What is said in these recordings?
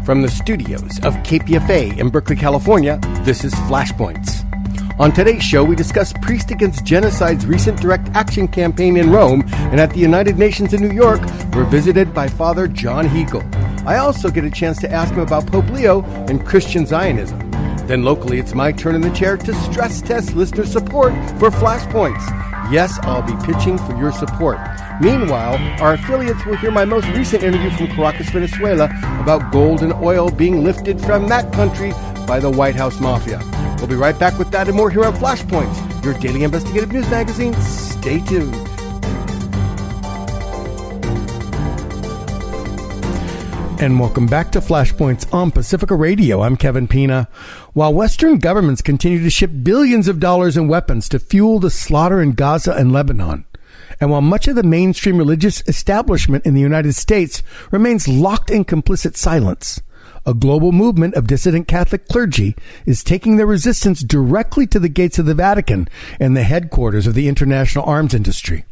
From the studios of KPFA in Berkeley, California, this is Flashpoints. On today's show, we discuss Priests Against Genocide's recent direct action campaign in Rome and at the United Nations in New York. We're visited by Father John Hegel. I also get a chance to ask him about Pope Leo and Christian Zionism. Then locally, it's my turn in the chair to stress test listener support for Flashpoints. Yes, I'll be pitching for your support. Meanwhile, our affiliates will hear my most recent interview from Caracas, Venezuela, about gold and oil being lifted from that country by the White House Mafia. We'll be right back with that and more here on Flashpoints, your daily investigative news magazine. Stay tuned. And welcome back to Flashpoints on Pacifica Radio. I'm Kevin Pina. While Western governments continue to ship billions of dollars in weapons to fuel the slaughter in Gaza and Lebanon, and while much of the mainstream religious establishment in the United States remains locked in complicit silence, a global movement of dissident Catholic clergy is taking their resistance directly to the gates of the Vatican and the headquarters of the international arms industry.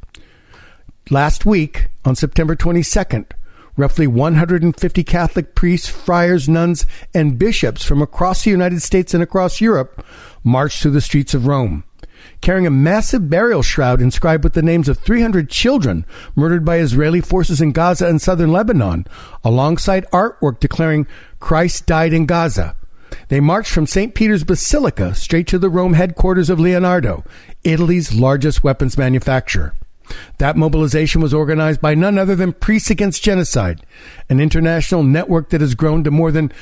Last week, on September 22nd, roughly 150 Catholic priests, friars, nuns, and bishops from across the United States and across Europe marched through the streets of Rome, carrying a massive burial shroud inscribed with the names of 300 children murdered by Israeli forces in Gaza and southern Lebanon, alongside artwork declaring Christ died in Gaza. They marched from St. Peter's Basilica straight to the Rome headquarters of Leonardo, Italy's largest weapons manufacturer. That mobilization was organized by none other than Priests Against Genocide, an international network that has grown to more than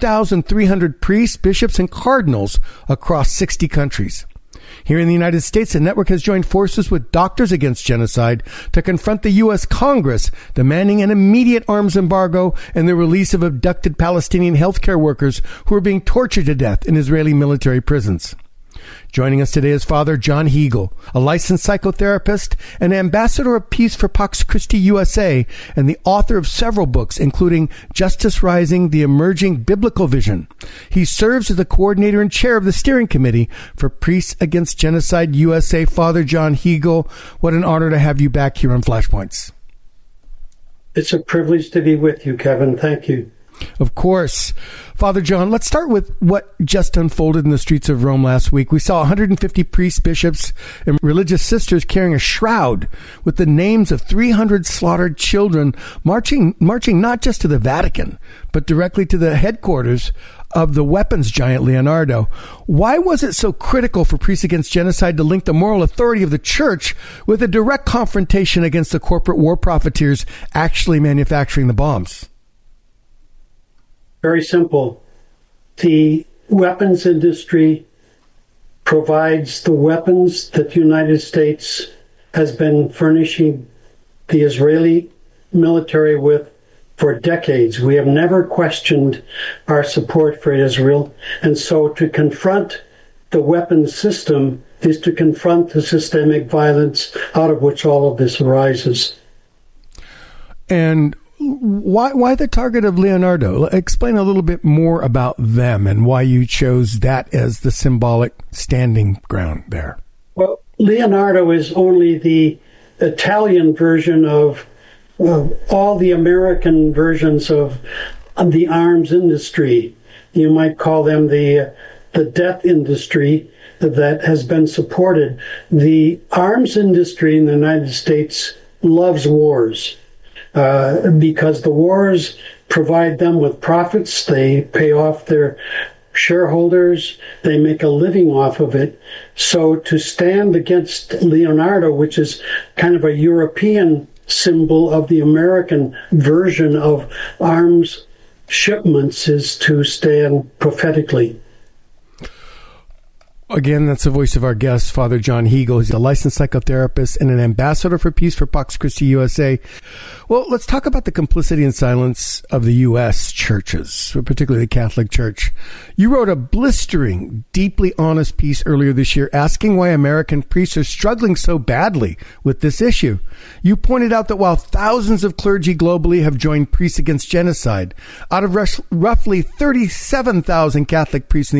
2,300 priests, bishops, and cardinals across 60 countries. Here in the United States, the network has joined forces with Doctors Against Genocide to confront the U.S. Congress, demanding an immediate arms embargo and the release of abducted Palestinian healthcare workers who are being tortured to death in Israeli military prisons. Joining us today is Father John Hegel, a licensed psychotherapist and ambassador of peace for Pax Christi USA, and the author of several books, including Justice Rising, The Emerging Biblical Vision. He serves as the coordinator and chair of the steering committee for Priests Against Genocide USA. Father John Hegel, what an honor to have you back here on Flashpoints. It's a privilege to be with you, Kevin. Thank you. Of course. Father John, let's start with what just unfolded in the streets of Rome last week. We saw 150 priests, bishops, and religious sisters carrying a shroud with the names of 300 slaughtered children marching not just to the Vatican, but directly to the headquarters of the weapons giant Leonardo. Why was it so critical for Priests Against Genocide to link the moral authority of the church with a direct confrontation against the corporate war profiteers actually manufacturing the bombs? Very simple. The weapons industry provides the weapons that the United States has been furnishing the Israeli military with for decades. We have never questioned our support for Israel. And so to confront the weapons system is to confront the systemic violence out of which all of this arises. And why the target of Leonardo? Explain a little bit more about them and why you chose that as the symbolic standing ground there. Well, Leonardo is only the Italian version of all the American versions of the arms industry. You might call them the death industry that has been supported. The arms industry in the United States loves wars. Because the wars provide them with profits, they pay off their shareholders, they make a living off of it. So to stand against Leonardo, which is kind of a European symbol of the American version of arms shipments, is to stand prophetically. Again, that's the voice of our guest, Father John Hegel. He's a licensed psychotherapist and an ambassador for peace for Pax Christi USA. Well, let's talk about the complicity and silence of the U.S. churches, particularly the Catholic Church. You wrote a blistering, deeply honest piece earlier this year asking why American priests are struggling so badly with this issue. You pointed out that while thousands of clergy globally have joined Priests Against Genocide, out of roughly 37,000 Catholic priests in the